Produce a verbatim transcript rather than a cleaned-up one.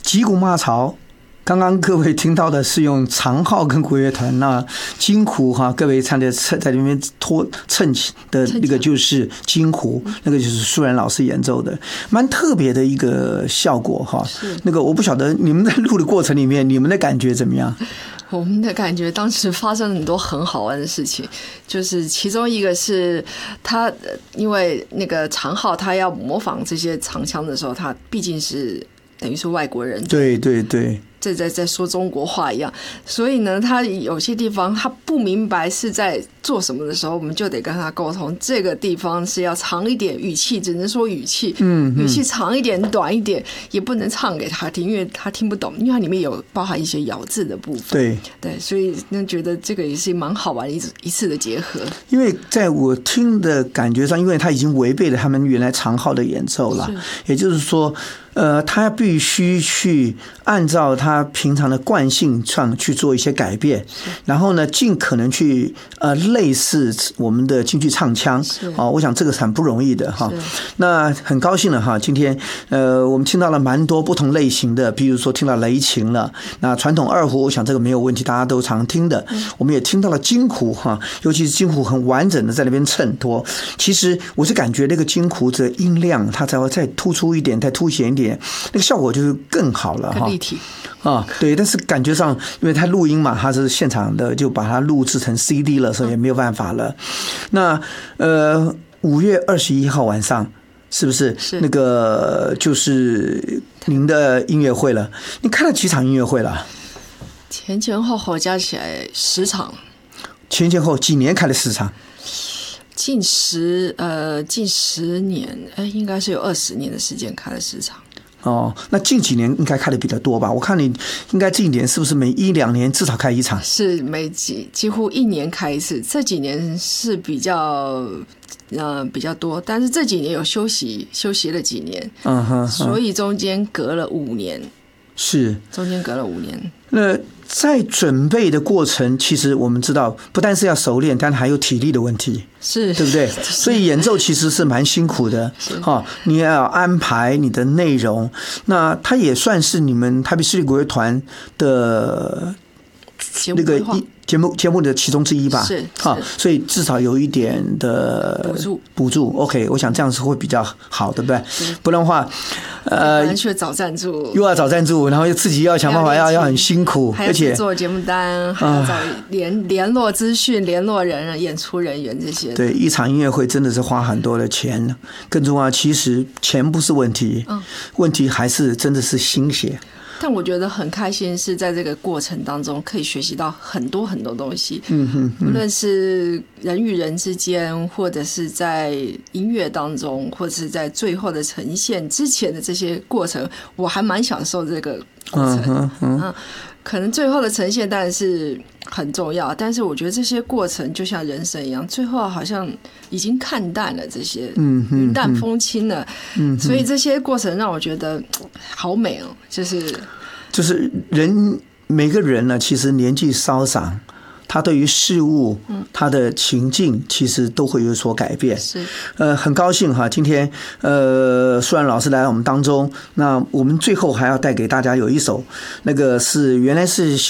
击鼓骂曹。刚刚各位听到的是用长号跟国乐团，那金胡哈，各位唱的在里面拖蹭的那个就是金胡，那个就是舒然老师演奏的，蛮特别的一个效果哈。那个我不晓得你们在录的过程里面，你们的感觉怎么样？ 我们的感觉当时发生了很多很好玩的事情，就是其中一个是他因为那个长号他要模仿这些长腔的时候，他毕竟是等于是外国人， 对对对。 在在在说中国话一样，所以呢，他有些地方他不明白是在做什么的时候，我们就得跟他沟通。这个地方是要长一点，语气只能说语气，嗯，语气长一点、短一点，也不能唱给他听，因为他听不懂，因为它里面有包含一些咬字的部分。 对对，所以那觉得这个也是蛮好玩的一一次的结合。 因为在我听的感觉上，因为他已经违背了他们原来长号的演奏了，也就是说。呃，他必须去按照他平常的惯性上去做一些改变，然后呢，尽可能去呃类似我们的京剧唱腔啊、哦，我想这个是很不容易的哈。那很高兴了哈，今天呃我们听到了蛮多不同类型的，比如说听到雷琴了，那传统二胡，我想这个没有问题，大家都常听的。我们也听到了金胡哈，尤其是金胡很完整的在那边衬托。其实我是感觉那个金胡的音量，它才会再突出一点，再凸显一点。那个效果就是更好了哈， 更立体啊，对，但是感觉上，因为他录音嘛，他是现场的，就把它录制成 C D 了，所以也没有办法了。那呃，五月二十一号晚上，是不是那个就是您的音乐会了？你看了几场音乐会了？ 前前后后加起来十场。 前前后几年开了十场？ 近十呃近十年，哎，应该是有二十年的时间开了十场。 哦，那近几年应该开的比较多吧？我看你应该近一年是不是每一两年至少开一场？ 是每几几乎一年开一次，这几年是比较呃比较多，但是这几年有休息休息了几年，嗯哼，所以中间隔了五年， 是中间隔了五年。 那在准备的过程，其实我们知道，不但是要熟练，但还有体力的问题， 是对不对？所以演奏其实是蛮辛苦的，哈，你要安排你的内容，那它也算是你们台北市立国乐团的那个节目节目的其中之一吧， 是哈，所以至少有一点的补助补助。OK， 我想这样是会比较好，对不对？不然的话，呃， 去找赞助， 又要找赞助，然后又自己要想办法，要要很辛苦， 而且做节目单，还要找联联络资讯、联络人、演出人员这些。 对，一场音乐会真的是花很多的钱，更重要，其实钱不是问题，嗯，问题还是真的是心血。 但我觉得很开心，是在这个过程当中可以学习到很多很多东西， 嗯哼， 无论是人与人之间，或者是在音乐当中，或者是在最后的呈现之前的这些过程，我还蛮享受这个过程。嗯嗯嗯，可能最后的呈现当然是很重要，但是我觉得这些过程就像人生一样，最后好像已经看淡了这些，嗯，云淡风轻了，嗯，所以这些过程让我觉得好美哦，就是就是人每个人呢，其实年纪稍长，他对于事物，他的情境其实都会有所改变。 是， 呃，很高兴哈，今天呃，舒然老师来到我们当中，那我们最后还要带给大家有一首，那个是原来是小。